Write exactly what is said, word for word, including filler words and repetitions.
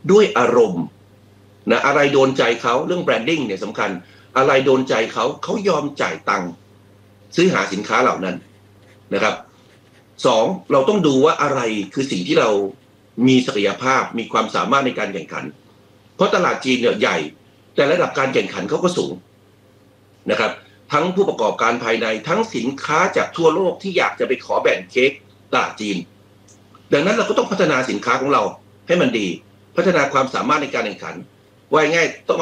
ด้วยอารมณ์นะอะไรโดนใจเขาเรื่องแบรนดิ้งเนี่ยสำคัญอะไรโดนใจเขาเขายอมจ่ายตังค์ซื้อหาสินค้าเหล่านั้นนะครับสองเราต้องดูว่าอะไรคือสิ่งที่เรามีศักยภาพมีความสามารถในการแข่งขันเพราะตลาดจีนเนี่ยใหญ่แต่ระดับการแข่งขันเขาก็สูงนะครับทั้งผู้ประกอบการภายในทั้งสินค้าจากทั่วโลกที่อยากจะไปขอแบ่งเค้กตลาดจีนดังนั้นเราก็ต้องพัฒนาสินค้าของเราให้มันดีพัฒนาความสามารถในการแข่งขันว่าง่ายต้อง